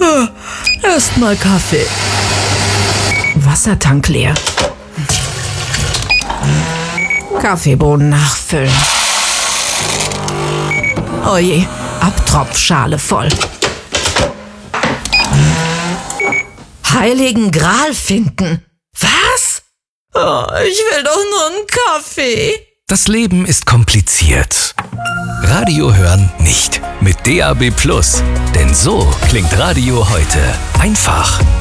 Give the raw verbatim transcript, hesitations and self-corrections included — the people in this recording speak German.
Erstmal Kaffee. Wassertank leer. Kaffeebohnen nachfüllen. Oje, Abtropfschale voll. Heiligen Gral finden. Was? Oh, ich will doch nur einen Kaffee. Das Leben ist kompliziert. Radio hören nicht. Mit D A B Plus. Denn so klingt Radio heute. Einfach.